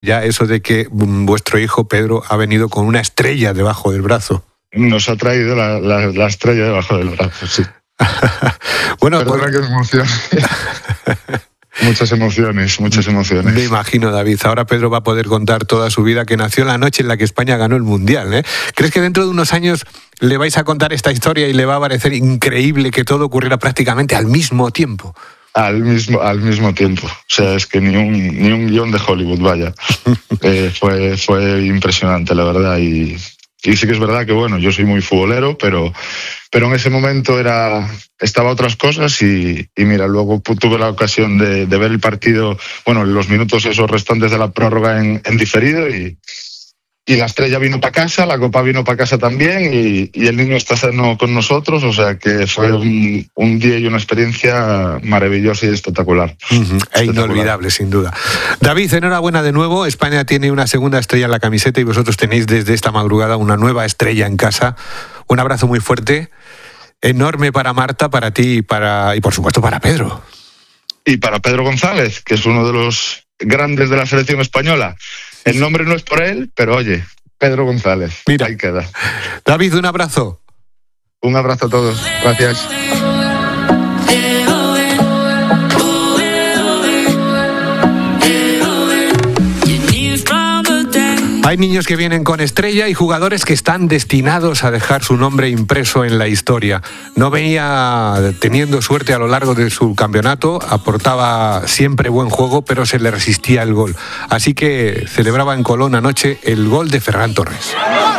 ya eso de que vuestro hijo Pedro ha venido con una estrella debajo del brazo. Nos ha traído la estrella debajo del brazo, sí. Bueno, perdona que me emocione. Muchas emociones. Me imagino, David. Ahora Pedro va a poder contar toda su vida, que nació la noche en la que España ganó el Mundial, ¿eh? ¿Crees que dentro de unos años le vais a contar esta historia y le va a parecer increíble que todo ocurriera prácticamente al mismo tiempo? Al mismo tiempo. O sea, es que ni un guión de Hollywood, vaya. Fue impresionante, la verdad. Y sí que es verdad que, bueno, yo soy muy futbolero, pero en ese momento estaba otras cosas y mira, luego tuve la ocasión de ver el partido, bueno, los minutos esos restantes de la prórroga en diferido y la estrella vino para casa, la copa vino para casa también y el niño está sano con nosotros, o sea que fue un día y una experiencia maravillosa y espectacular. E inolvidable, sin duda. David, enhorabuena de nuevo. España tiene una segunda estrella en la camiseta y vosotros tenéis desde esta madrugada una nueva estrella en casa. Un abrazo muy fuerte, enorme para Marta, para ti y por supuesto para Pedro. Y para Pedro González, que es uno de los grandes de la selección española. El nombre no es por él, pero oye, Pedro González. Mira, ahí queda. David, un abrazo. Un abrazo a todos. Gracias. Hay niños que vienen con estrella y jugadores que están destinados a dejar su nombre impreso en la historia. No venía teniendo suerte a lo largo de su campeonato, aportaba siempre buen juego, pero se le resistía el gol. Así que celebraba en Colón anoche el gol de Ferran Torres.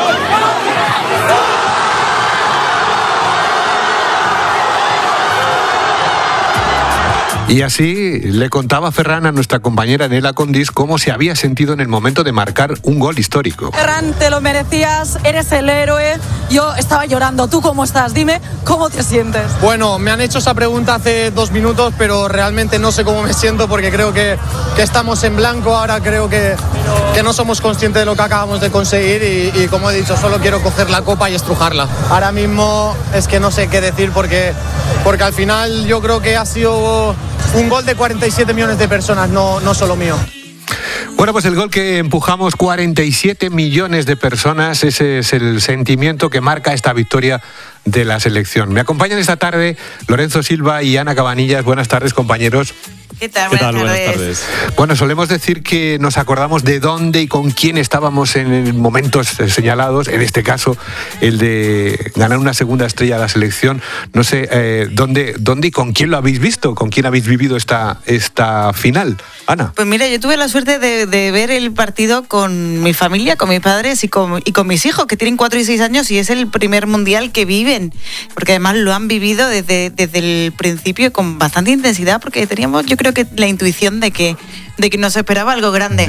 Y así le contaba Ferran a nuestra compañera Nela Condis cómo se había sentido en el momento de marcar un gol histórico. Ferran, te lo merecías, eres el héroe. Yo estaba llorando. ¿Tú cómo estás? Dime, ¿cómo te sientes? Bueno, me han hecho esa pregunta hace 2 minutos, pero realmente no sé cómo me siento porque creo que estamos en blanco. Ahora creo que no somos conscientes de lo que acabamos de conseguir y como he dicho, solo quiero coger la copa y estrujarla. Ahora mismo es que no sé qué decir porque al final yo creo que ha sido un gol de 47 millones de personas, no solo mío. Bueno, pues el gol que empujamos 47 millones de personas, ese es el sentimiento que marca esta victoria de la selección. Me acompañan esta tarde Lorenzo Silva y Ana Cabanillas. Buenas tardes, compañeros. ¿Qué tal? Buenas tardes. Bueno, solemos decir que nos acordamos de dónde y con quién estábamos en momentos señalados, en este caso el de ganar una segunda estrella a la selección. No sé, ¿dónde y con quién lo habéis visto? ¿Con quién habéis vivido esta final? Ana. Pues mira, yo tuve la suerte de ver el partido con mi familia, con mis padres y con mis hijos, que tienen 4 y 6 años y es el primer mundial que viven, porque además lo han vivido desde el principio con bastante intensidad, porque teníamos, yo creo que la intuición de que nos esperaba algo grande.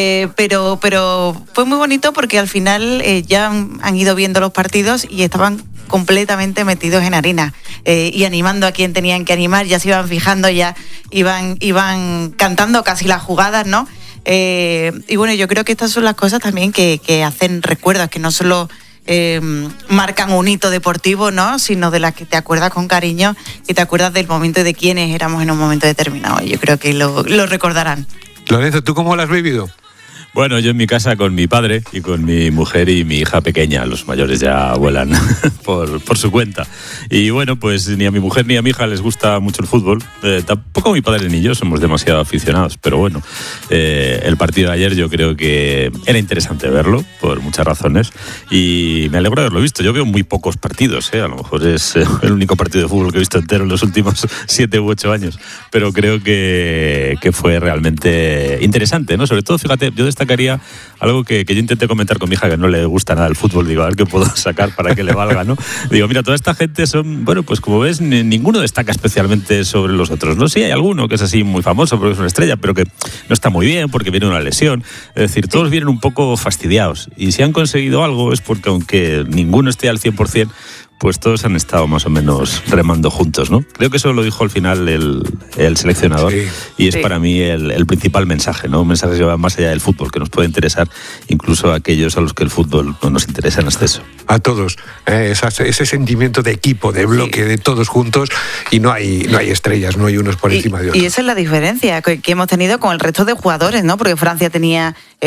Pero fue muy bonito porque al final ya han ido viendo los partidos y estaban completamente metidos en harina y animando a quien tenían que animar, ya se iban fijando, ya iban cantando casi las jugadas, ¿no? Y bueno, yo creo que estas son las cosas también que hacen recuerdos, que no solo marcan un hito deportivo, ¿no? Sino de las que te acuerdas con cariño y te acuerdas del momento y de quiénes éramos en un momento determinado. Yo creo que lo recordarán. Lorenzo, ¿tú cómo lo has vivido? Bueno, yo en mi casa con mi padre y con mi mujer y mi hija pequeña. Los mayores ya vuelan por su cuenta. Y bueno, pues ni a mi mujer ni a mi hija les gusta mucho el fútbol. Tampoco mi padre ni yo somos demasiado aficionados. Pero bueno, el partido de ayer yo creo que era interesante verlo por muchas razones. Y me alegro de haberlo visto. Yo veo muy pocos partidos, A lo mejor es el único partido de fútbol que he visto entero en los últimos 7 u 8 años. Pero creo que fue realmente interesante, ¿no? Sobre todo, fíjate, yo destacaría algo que yo intenté comentar con mi hija, que no le gusta nada el fútbol. Digo, a ver qué puedo sacar para que le valga, ¿no? Digo, mira, toda esta gente son, bueno, pues como ves, ninguno destaca especialmente sobre los otros, ¿no? Sí, hay alguno que es así muy famoso porque es una estrella, pero que no está muy bien porque viene una lesión. Es decir, todos vienen un poco fastidiados. Y si han conseguido algo es porque, aunque ninguno esté al 100%, pues todos han estado más o menos remando juntos, ¿no? Creo que eso lo dijo al final el seleccionador, sí. Y es para mí el principal mensaje, ¿no? Un mensaje que va más allá del fútbol, que nos puede interesar incluso a aquellos a los que el fútbol no nos interesa en exceso. A todos, ese sentimiento de equipo, de bloque, de todos juntos, y no hay estrellas, no hay unos por encima de otros. Y esa es la diferencia que hemos tenido con el resto de jugadores, ¿no? Porque Francia tenía